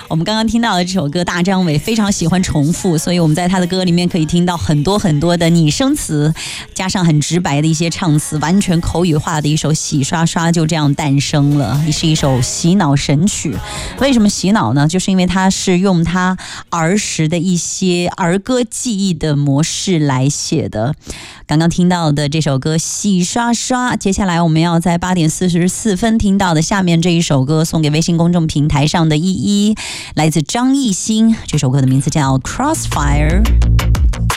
我们刚刚听到的这首歌，大张伟非常喜欢重复，所以我们在他的歌里面可以听到很多很多的拟声词，加上很直白的一些唱词，完全口语化的一首《洗刷刷》就这样诞生了，是一首洗脑神曲。为什么洗脑呢？就是因为它是用他儿时的一些儿歌记忆的模式来写的。刚刚听到的这首歌《洗刷刷》，接下来我们要在8点44分听到的下面这一首歌，送给微信公众平台上的依依，来自张艺兴，这首歌的名字叫 Crossfire。